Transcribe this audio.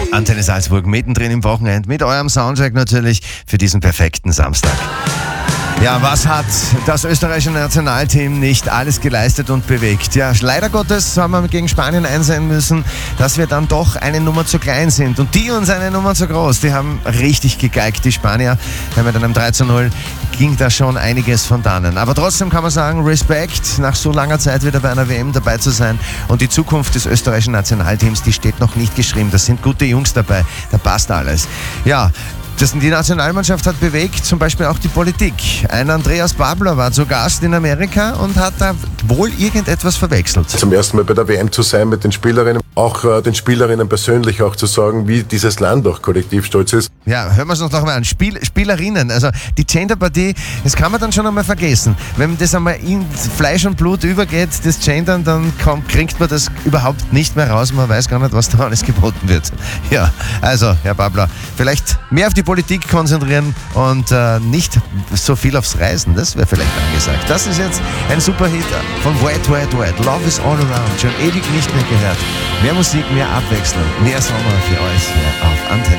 Antenne Salzburg mittendrin im Wochenende mit eurem Soundtrack natürlich für diesen perfekten Samstag. Ja, was hat das österreichische Nationalteam nicht alles geleistet und bewegt? Ja, leider Gottes haben wir gegen Spanien einsehen müssen, dass wir dann doch eine Nummer zu klein sind. Und die uns eine Nummer zu groß. Die haben richtig gegeigt, die Spanier. Ja, mit einem 3:0 ging da schon einiges von dannen. Aber trotzdem kann man sagen, Respekt, nach so langer Zeit wieder bei einer WM dabei zu sein. Und die Zukunft des österreichischen Nationalteams, die steht noch nicht geschrieben. Das sind gute Jungs dabei, da passt alles. Ja, die Nationalmannschaft hat bewegt, zum Beispiel auch die Politik. Ein Andreas Babler war zu Gast in Amerika und hat da wohl irgendetwas verwechselt. Zum ersten Mal bei der WM zu sein mit den Spielerinnen, auch den Spielerinnen persönlich auch zu sagen, wie dieses Land auch kollektiv stolz ist. Ja, hören wir es uns noch mal an. Spielerinnen, also die Genderpartie, das kann man dann schon einmal vergessen. Wenn das einmal in Fleisch und Blut übergeht, das Gendern, dann kriegt man das überhaupt nicht mehr raus. Man weiß gar nicht, was da alles geboten wird. Ja, also, Herr Babler, vielleicht mehr auf die Politik konzentrieren und nicht so viel aufs Reisen. Das wäre vielleicht angesagt. Das ist jetzt ein Superhit von Wet, Wet, Wet. Love is all around. Schon ewig nicht mehr gehört. Mehr Musik, mehr Abwechslung, mehr Sommer für euch hier auf Antenne.